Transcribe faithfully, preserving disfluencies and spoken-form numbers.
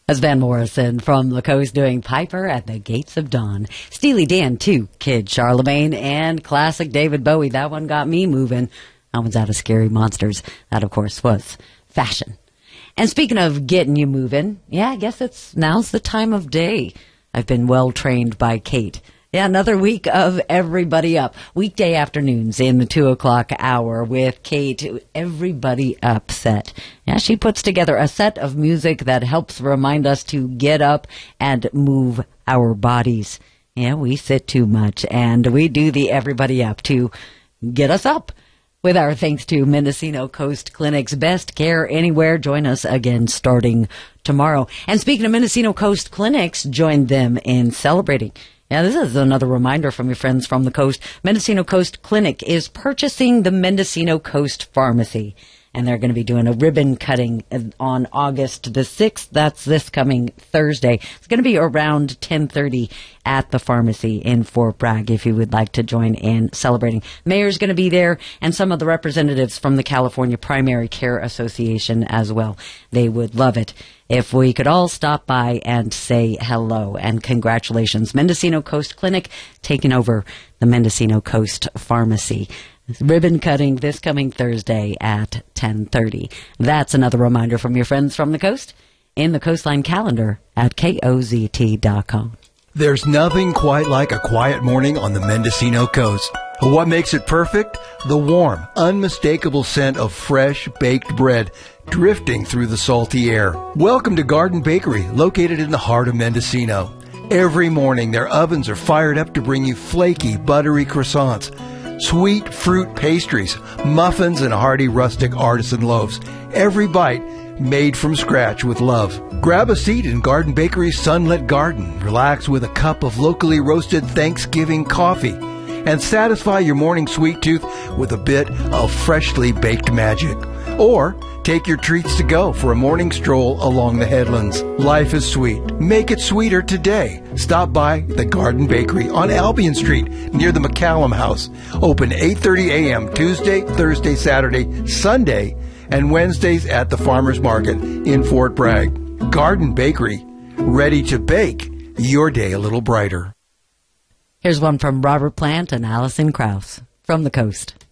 That's Van Morrison from the coast doing Piper at the Gates of Dawn. Steely Dan, too. Kid Charlemagne and classic David Bowie. That one got me moving. That one's out of Scary Monsters. That, of course, was Fashion. And speaking of getting you moving, yeah, I guess it's now's the time of day. I've been well trained by Kate. Yeah, another week of Everybody Up. Weekday afternoons in the two o'clock hour with Kate, Everybody Up set. Yeah, she puts together a set of music that helps remind us to get up and move our bodies. Yeah, we sit too much, and we do the Everybody Up to get us up. With our thanks to Mendocino Coast Clinic's Best Care Anywhere. Join us again starting tomorrow. And speaking of Mendocino Coast Clinics, join them in celebrating. Yeah, this is another reminder from your friends from the coast. Mendocino Coast Clinic is purchasing the Mendocino Coast Pharmacy. And they're going to be doing a ribbon cutting on August the sixth. That's this coming Thursday. It's going to be around ten thirty at the pharmacy in Fort Bragg if you would like to join in celebrating. Mayor's going to be there and some of the representatives from the California Primary Care Association as well. They would love it if we could all stop by and say hello and congratulations. Mendocino Coast Clinic taking over the Mendocino Coast Pharmacy. Ribbon cutting this coming Thursday at ten thirty. That's another reminder from your friends from the coast in the Coastline calendar at K O Z T dot com. There's nothing quite like a quiet morning on the Mendocino coast. What makes it perfect? The warm, unmistakable scent of fresh baked bread drifting through the salty air. Welcome to Garden Bakery, located in the heart of Mendocino. Every morning, their ovens are fired up to bring you flaky, buttery croissants, sweet fruit pastries, muffins, and hearty rustic artisan loaves. Every bite made from scratch with love. Grab a seat in Garden Bakery's sunlit garden. Relax with a cup of locally roasted Thanksgiving coffee. And satisfy your morning sweet tooth with a bit of freshly baked magic. Or take your treats to go for a morning stroll along the headlands. Life is sweet. Make it sweeter today. Stop by the Garden Bakery on Albion Street near the McCallum House. Open eight thirty a.m. Tuesday, Thursday, Saturday, Sunday, and Wednesdays at the Farmers Market in Fort Bragg. Garden Bakery, ready to bake your day a little brighter. Here's one from Robert Plant and Allison Krauss from the coast.